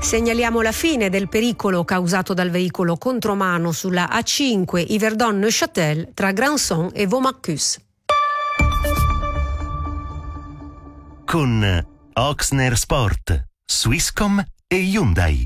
Segnaliamo la fine del pericolo causato dal veicolo contromano sulla A5 Yverdon-Neuchâtel tra Grandson e Vaumarcus. Con Oxner Sport, Swisscom e Hyundai.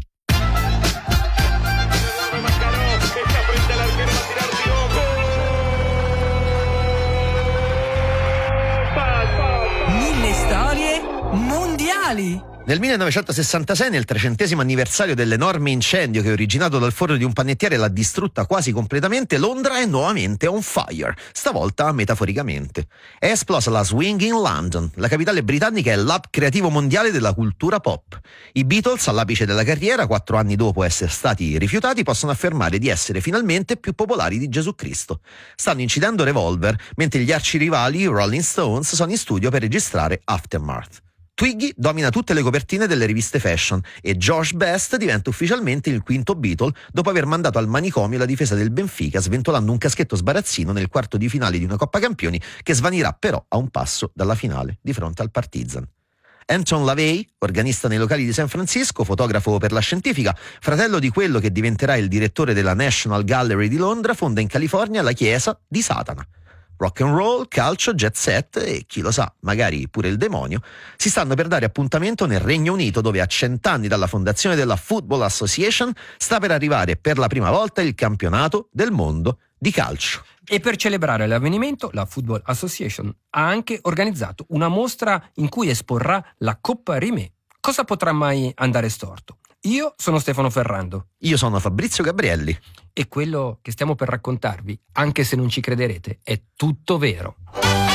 Mille storie mondiali. Nel 1966, nel 300° anniversario dell'enorme incendio che è originato dal forno di un panettiere e l'ha distrutta quasi completamente, Londra è nuovamente on fire, stavolta metaforicamente. È esplosa la Swing in London, la capitale britannica è l'hub creativo mondiale della cultura pop. I Beatles, all'apice della carriera, 4 anni dopo essere stati rifiutati, possono affermare di essere finalmente più popolari di Gesù Cristo. Stanno incidendo Revolver, mentre gli arcirivali Rolling Stones sono in studio per registrare Aftermath. Twiggy domina tutte le copertine delle riviste fashion e George Best diventa ufficialmente il quinto Beatle dopo aver mandato al manicomio la difesa del Benfica sventolando un caschetto sbarazzino nel quarto di finale di una Coppa Campioni che svanirà però a un passo dalla finale di fronte al Partizan. Anton LaVey, organista nei locali di San Francisco, fotografo per la scientifica, fratello di quello che diventerà il direttore della National Gallery di Londra, fonda in California la Chiesa di Satana. Rock and roll, calcio, jet set e chi lo sa, magari pure il demonio, si stanno per dare appuntamento nel Regno Unito dove a 100 anni dalla fondazione della Football Association sta per arrivare per la prima volta il campionato del mondo di calcio. E per celebrare l'avvenimento, la Football Association ha anche organizzato una mostra in cui esporrà la Coppa Rimé. Cosa potrà mai andare storto? Io sono Stefano Ferrando. Io sono Fabrizio Gabrielli. E quello che stiamo per raccontarvi, anche se non ci crederete, è tutto vero.